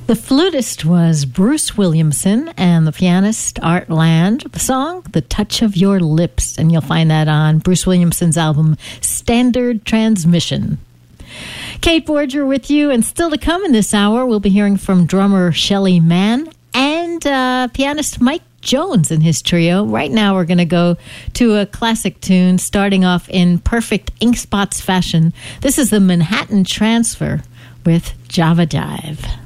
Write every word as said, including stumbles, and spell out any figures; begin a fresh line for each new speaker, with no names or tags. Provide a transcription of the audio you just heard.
The flutist was Bruce Williamson and the pianist Art Land. The song, The Touch of Your Lips, and you'll find that on Bruce Williamson's album, Standard Transmission. Kate Borger with you, and still to come in this hour, we'll be hearing from drummer Shelly Mann and uh, pianist Mike Jones and his trio. Right now we're going to go to a classic tune, starting off in perfect Ink Spots fashion. This is the Manhattan Transfer with Java Jive.